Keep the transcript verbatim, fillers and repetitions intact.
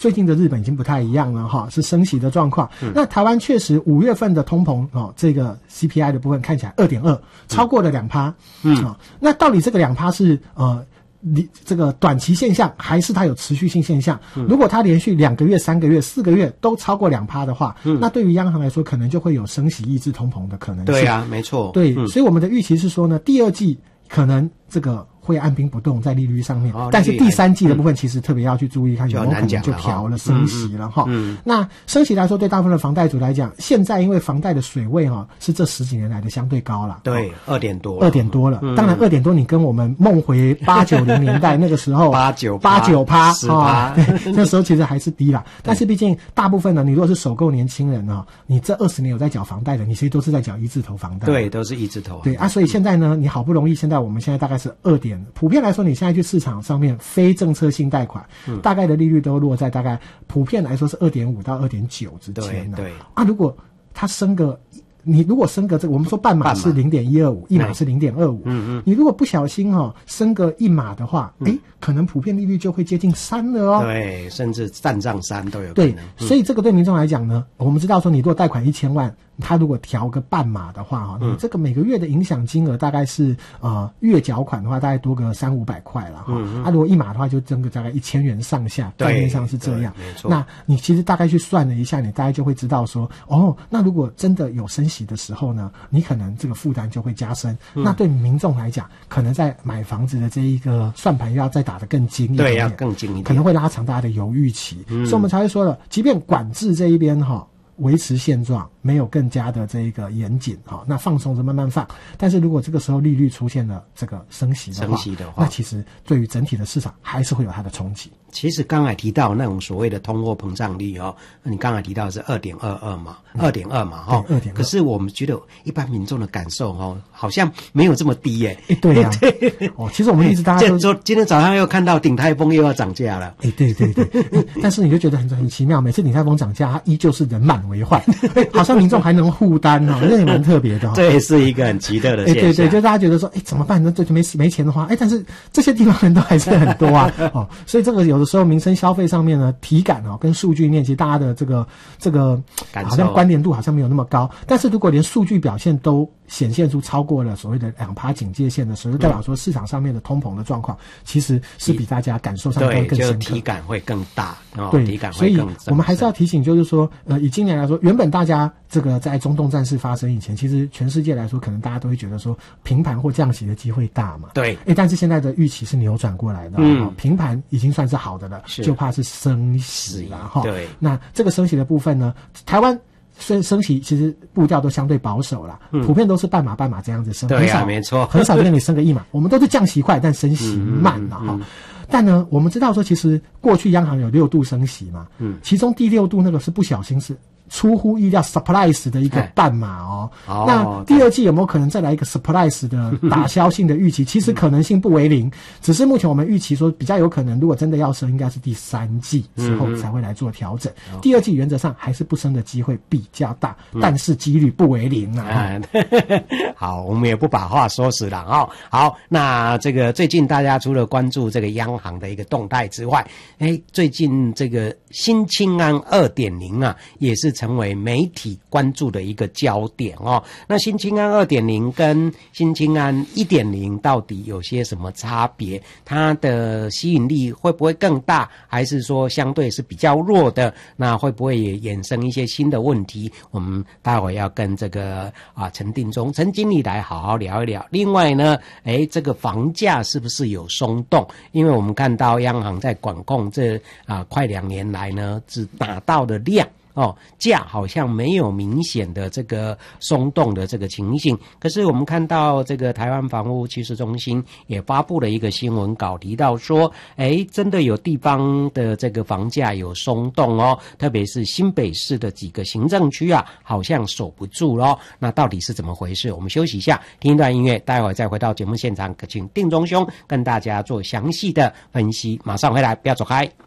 最近的日本已经不太一样了哈，是升息的状况。嗯、那台湾确实五月份的通膨哦，这个 C P I 的部分看起来 二点二， 超过了 百分之二。嗯，啊、哦，那到底这个 百分之二 是呃你这个短期现象，还是它有持续性现象？嗯、如果它连续两个月、三个月、四个月都超过 百分之二 的话，嗯、那对于央行来说，可能就会有升息抑制通膨的可能性。 对啊，没错。 对， 嗯、 所以我们的预期是说呢，第二季可能这个会按兵不动在利率上面，哦、但是第三季的部分其实特别要去注意，看有没有可能就调了升息了哈。嗯嗯、那升息来说，对大部分的房贷族来讲，现在因为房贷的水位哈是这十几年来的相对高了， 对，二点多， 二点多了。嗯、当然，二点多你跟我们梦回八九零年代那个时候八九八九趴十趴， 那时候其实还是低啦。但是毕竟大部分呢，你如果是首购年轻人啊，你这二十年有在缴房贷的，你其实都是在缴一字头房贷， 对，都是一字头。 对啊，所以现在呢，你好不容易，现在我们现在大概是二点，普遍来说，你现在去市场上面非政策性贷款，嗯、大概的利率都落在大概普遍来说是 二点五 到 二点九 之间的。 对对啊，如果它升个，你如果升个这个，我们说半码是 零点一二五， 一码是 零点二五， 嗯嗯，你如果不小心哦升个一码的话，哎、嗯，可能普遍利率就会接近三了哦。 对，甚至站上三都有可能。 对， 嗯、 所以这个对民众来讲呢，我们知道说，你如果贷款一千万。他如果调个半码的话哈，你这个每个月的影响金额大概是呃月缴款的话大概多个三五百块了哈。嗯、啊，如果一码的话就增个大概一千元上下，概念上是这样。 没错。 那你其实大概去算了一下，你大概就会知道说，哦，那如果真的有升息的时候呢，你可能这个负担就会加深。嗯、那对民众来讲，可能在买房子的这一个算盘要再打得更精一点， 对，要更精一点， 可能会拉长大家的犹豫期。嗯、所以我们才会说了，即便管制这一边哈。维持现状，没有更加的这一个严谨哈，那放松着慢慢放。但是如果这个时候利率出现了这个升息的话， 升息的话， 那其实对于整体的市场还是会有它的冲击。 其实刚才提到那种所谓的通货膨胀率哦，你刚才提到的是 二点二二 嘛， 二点二 嘛哈， 二点二。 可是我们觉得一般民众的感受哦，好像没有这么低耶。 哎，对呀、啊，哦，其实我们一直大家都说今天早上又看到鼎泰丰又要涨价了。 哎，对对对，但是你就觉得很很奇妙，每次鼎泰丰涨价，它依旧是人满为患，好像民众还能负担哦，这也蛮特别的、哦。 这也是一个很奇特的现象。 哎，对对，就大家觉得说，哎，怎么办？那这就没没钱的话，哎，但是这些地方人都还是很多啊，哦，所以这个有的时候民生消费上面呢，体感哦，跟数据面其实大家的这个这个好像关联度好像没有那么高，但是如果连数据表现都显现出超过了所谓的两趴警戒线的时候，就代表说市场上面的通膨的状况其实是比大家感受上更更深刻， 就体感会更大，哦、 对， 体感会更。 所以我们还是要提醒，就是说，呃，以今年来说，原本大家这个在中东战事发生以前，其实全世界来说，可能大家都会觉得说平盘或降息的机会大嘛， 对， 哎，但是现在的预期是扭转过来的，嗯，平盘已经算是好的了，就怕是升息了哈。 对， 那这个升息的部分呢，台湾。升升息其实步调都相对保守啦，嗯、普遍都是半码半码这样子升， 对啊， 很少没错， 很少就跟你升个一码，我们都是降息快，但升息慢了哈。嗯嗯嗯、但呢，我们知道说，其实过去央行有六度升息嘛，嗯，其中第六度那个是不小心是出乎意料 surprise 的一个半码哦。哦那第二季有没有可能再来一个 surprise 的打消性的预期？其实可能性不为零，只是目前我们预期说比较有可能，如果真的要升，应该是第三季之后才会来做调整。嗯、第二季原则上还是不升的机会比较大，嗯、但是几率不为零啊。 嗯、好，我们也不把话说死了哦。好，那这个最近大家除了关注这个央行的一个动态之外，哎，最近这个新青安 二点零 啊，也是成为媒体关注的一个焦点哦。那新青安 二点零 跟新青安 一点零 到底有些什么差别？它的吸引力会不会更大，还是说相对是比较弱的？那会不会也衍生一些新的问题？我们待会要跟这个啊陈定中陈经理来好好聊一聊。另外呢，诶，这个房价是不是有松动？因为我们看到央行在管控这啊快两年来呢，只打到的量。哦，价好像没有明显的这个松动的这个情形，可是我们看到这个台湾房屋趋势中心也发布了一个新闻稿，提到说，诶，真的有地方的这个房价有松动哦，特别是新北市的几个行政区啊，好像守不住咯。那到底是怎么回事？我们休息一下，听一段音乐，待会儿再回到节目现场，请定中兄跟大家做详细的分析，马上回来，不要走开。